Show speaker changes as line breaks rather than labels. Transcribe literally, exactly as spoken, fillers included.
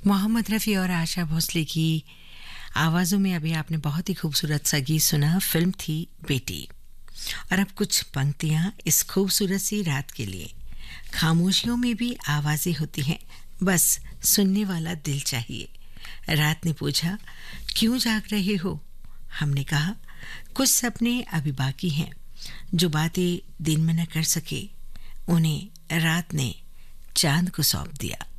मोहम्मद रफ़ी और आशा भोसले की आवाज़ों में अभी आपने बहुत ही खूबसूरत सा गीत सुना। फिल्म थी बेटी। और अब कुछ पंक्तियाँ इस खूबसूरत सी रात के लिए। खामोशियों में भी आवाज़ें होती हैं, बस सुनने वाला दिल चाहिए। रात ने पूछा, क्यों जाग रहे हो? हमने कहा, कुछ सपने अभी बाकी हैं, जो बातें दिन में न कर सके, उन्हें रात ने चांद को सौंप दिया।